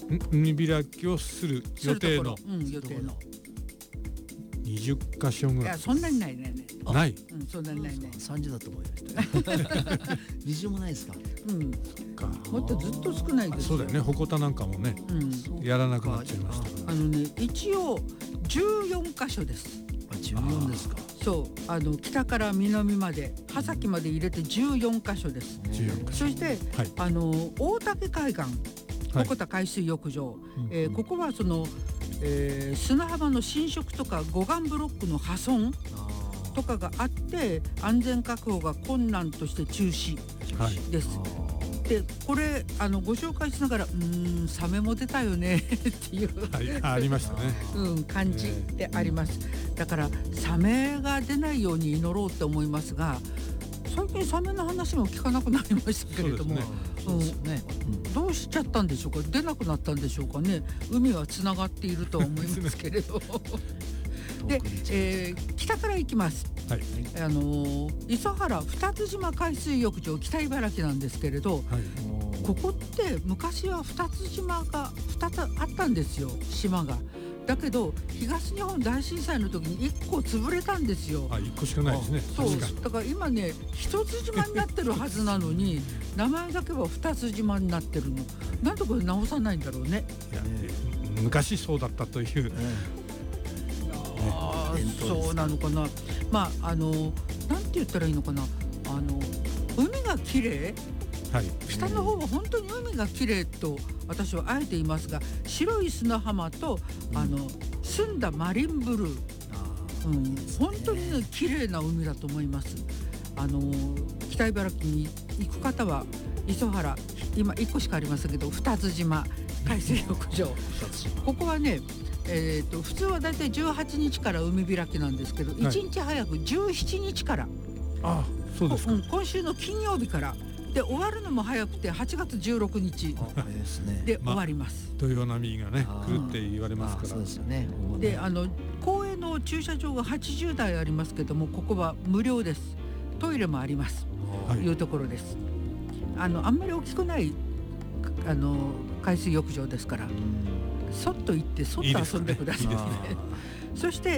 海開きをする予定の20カ所ぐらい。 いやそんなにないね。 ない。 そんなにないね。 30だと思いました。20もないですか。 もっとずっと少ないですよ。 そうだよね。鉾田なんかもね、やらなくなっちゃいましたから。 一応14カ所です。 14ですか。 そう北から南まで羽先まで入れて14カ所です。そして、大竹海岸鉾田海水浴場、ここはその、砂浜の浸食とか護岸ブロックの破損とかがあって安全確保が困難として中止です。でこれご紹介しながらサメも出たよねっていう、 ありましたね、 感じであります。だからサメが出ないように祈ろうって思いますが、最近サメの話も聞かなくなりましたけれども、どうしちゃったんでしょうか。出なくなったんでしょうかね。海はつながっているとは思いますけれどで、北から行きます。磯原二津島海水浴場北茨城なんですけれど、ここって昔は二津島が2つあったんですよ、島が。だけど東日本大震災の時に1個潰れたんですよ。 1個しかないですね。 そうだから今ね一つ島になってるはずなのに名前だけは二つ島になってるの。なんでこれ直さないんだろうね。 昔そうだったという、 そうなのかな。なんて言ったらいいのかな。海が綺麗、下の方は本当に海が綺麗と私はあえて言いますが、白い砂浜と澄んだマリンブルー、本当にね綺麗な海だと思います。北茨城に行く方は磯原今1個しかありませんけど二津島海水浴場、ここはね普通はだいたい18日から海開きなんですけど、1日早く17日から、 そうですか。 今週の金曜日からで終わるのも早くて8月16日で終わります。 土曜波がね来るって言われますから。 そうですよね。 で公営の駐車場が80台ありますけども、ここは無料です。トイレもありますというところです。あんまり大きくない海水浴場ですから、そっと行ってそっと遊んでくださいね。そして、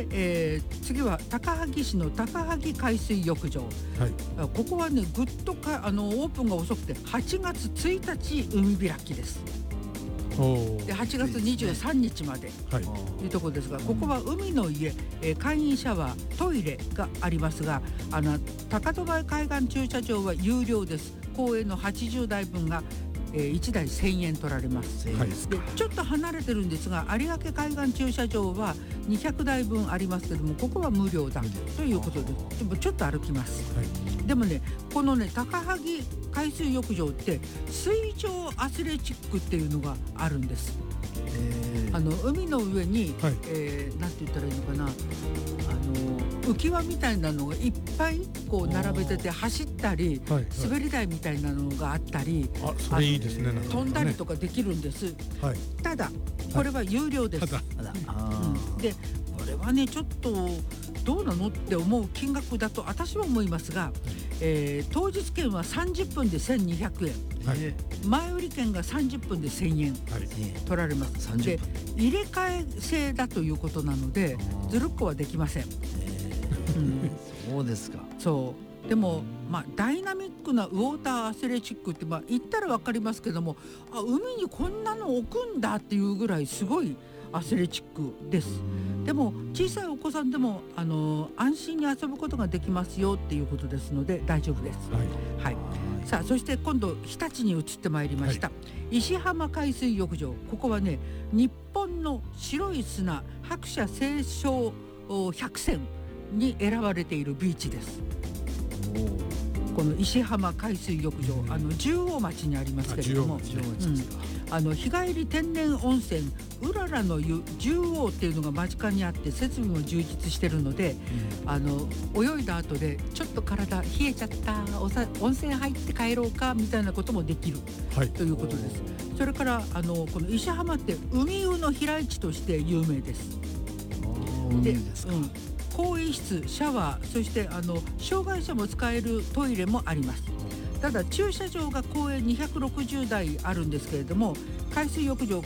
次は高萩市の高萩海水浴場、ここはねぐっとオープンが遅くて8月1日海開きです。で8月23日までというところですが、ここは海の家、簡易シャワートイレがありますが、高戸前海岸駐車場は有料です。公営の80台分が1台1000円取られます。でちょっと離れてるんですが、有明海岸駐車場は200台分ありますけども、ここは無料だということで、でもちょっと歩きます。でもねこのね高萩海水浴場って水上アスレチックっていうのがあるんです。海の上に、なんて言ったらいいのかな、浮き輪みたいなのがいっぱいこう並べてて走ったり、滑り台みたいなのがあったり、 それいいですね。 飛んだりとかできるんです。ただこれは有料です。でこれはねちょっとどうなのって思う金額だと私は思いますが、当日券は30分で1200円、前売り券が30分で1000円取られます。で入れ替え制だということなのでずるっこはできません。 そうですか。 そうでもダイナミックなウォーターアスレチックって言ったら分かりますけども、海にこんなの置くんだっていうぐらいすごいアスレチックです。でも小さいお子さんでも安心に遊ぶことができますよっていうことですので大丈夫です。さあそして今度日立に移ってまいりました、石浜海水浴場、ここはね日本の白い砂白砂青松100選に選ばれているビーチです。この石浜海水浴場、十王町にありますけれども、日帰り天然温泉うららの湯十王っていうのが間近にあって設備も充実してるので、泳いだ後でちょっと体冷えちゃった温泉入って帰ろうかみたいなこともできる、ということです。それからこの石浜って海湯の飛来地として有名です。 で更衣室シャワー、そして障害者も使えるトイレもあります。ただ駐車場が公営260台あるんですけれども、海水浴場